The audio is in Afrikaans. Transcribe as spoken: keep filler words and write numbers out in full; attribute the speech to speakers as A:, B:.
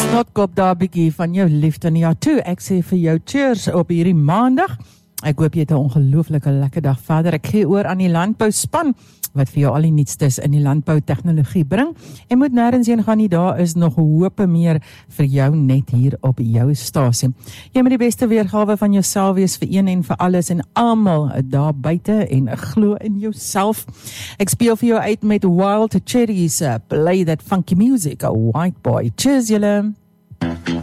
A: Snotkop daar bietjie van jou liefde na jou toe. Ek sê vir jou cheers op hierdie maandag. Ek hoop jy het 'n ongelooflike lekker dag verder. Ek gee oor aan die landbou span wat vir jou al die nuutstes in die landbou tegnologie bring. En moet nêrens heen gaan nie, daar is nog hope meer vir jou net hier op jou stasie. Jy moet die beste weergawe van jouself wees vir een en vir alles en almal daar buite en glo in jouself. Ek speel vir jou uit met Wild Cherries, Play That Funky Music, a White Boy. Cheers julle.